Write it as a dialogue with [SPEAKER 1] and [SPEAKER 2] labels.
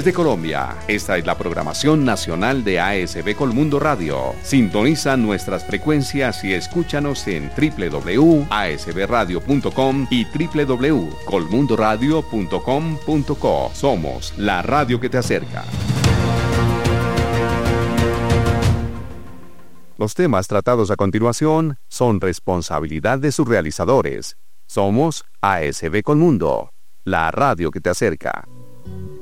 [SPEAKER 1] de Colombia, esta es la programación nacional de ASB Colmundo Radio. Sintoniza nuestras frecuencias y escúchanos en www.asbradio.com y www.colmundoradio.com.co. Somos la radio que te acerca. Los temas tratados a continuación son responsabilidad de sus realizadores. Somos ASB Colmundo, la radio que te acerca.